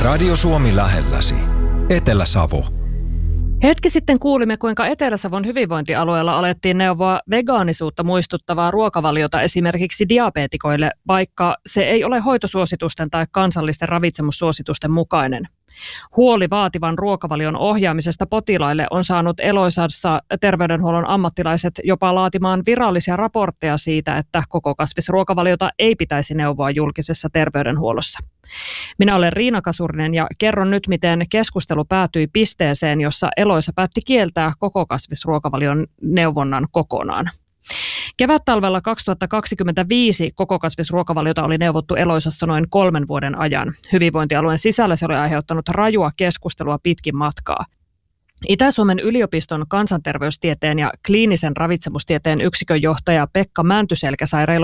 Radio Suomi lähelläsi. Etelä-Savo. Hetki sitten kuulimme, kuinka Etelä-Savon hyvinvointialueella alettiin neuvoa vegaanisuutta muistuttavaa ruokavaliota esimerkiksi diabeetikoille, vaikka se ei ole hoitosuositusten tai kansallisten ravitsemussuositusten mukainen. Huoli vaativan ruokavalion ohjaamisesta potilaille on saanut Eloisassa terveydenhuollon ammattilaiset jopa laatimaan virallisia raportteja siitä, että koko kasvisruokavaliota ei pitäisi neuvoa julkisessa terveydenhuollossa. Minä olen Riina Kasurinen ja kerron nyt, miten keskustelu päätyi pisteeseen, jossa Eloisa päätti kieltää koko kasvisruokavalion neuvonnan kokonaan. Kevättalvella 2025 koko kasvisruokavaliota oli neuvottu Eloisassa noin 3 vuoden ajan. Hyvinvointialueen sisällä se oli aiheuttanut rajua keskustelua pitkin matkaa. Itä-Suomen yliopiston kansanterveystieteen ja kliinisen ravitsemustieteen yksikön johtaja Pekka Mäntyselkä sai reilu